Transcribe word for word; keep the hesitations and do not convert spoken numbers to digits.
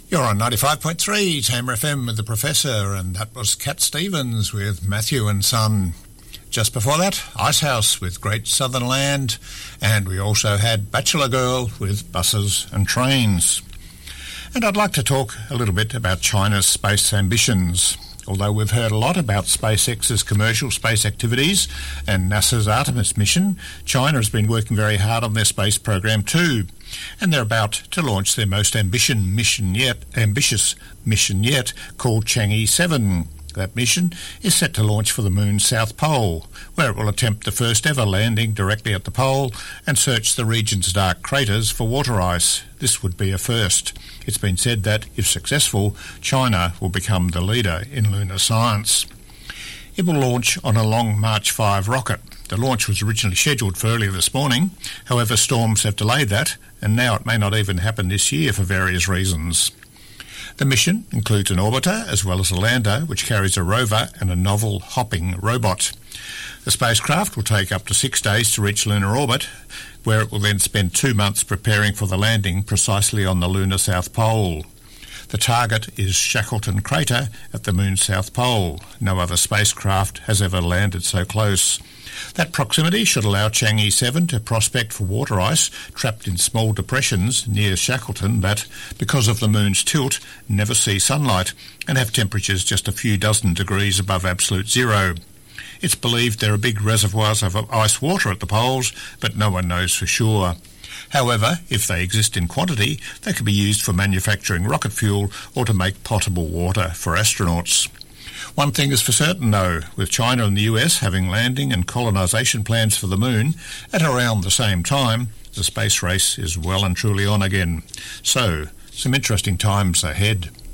You're on ninety-five point three Tamer F M with the Professor, and that was Cat Stevens with Matthew and Son. Just before that, Icehouse with Great Southern Land, and we also had Bachelor Girl with Buses and Trains. And I'd like to talk a little bit about China's space ambitions. Although we've heard a lot about SpaceX's commercial space activities and NASA's Artemis mission, China has been working very hard on their space program too. And they're about to launch their most ambition mission yet, ambitious mission yet, called Chang'e seven. That mission is set to launch for the Moon's South Pole, where it will attempt the first ever landing directly at the pole and search the region's dark craters for water ice. This would be a first. It's been said that, if successful, China will become the leader in lunar science. It will launch on a Long March five rocket. The launch was originally scheduled for earlier this morning. However, storms have delayed that, and now it may not even happen this year for various reasons. The mission includes an orbiter as well as a lander, which carries a rover and a novel hopping robot. The spacecraft will take up to six days to reach lunar orbit, where it will then spend two months preparing for the landing precisely on the lunar South Pole. The target is Shackleton Crater at the Moon's South Pole. No other spacecraft has ever landed so close. That proximity should allow Chang'e seven to prospect for water ice trapped in small depressions near Shackleton that, because of the Moon's tilt, never see sunlight and have temperatures just a few dozen degrees above absolute zero. It's believed there are big reservoirs of ice water at the poles, but no one knows for sure. However, if they exist in quantity, they can be used for manufacturing rocket fuel or to make potable water for astronauts. One thing is for certain, though, with China and the U S having landing and colonisation plans for the Moon at around the same time, the space race is well and truly on again. So, some interesting times ahead.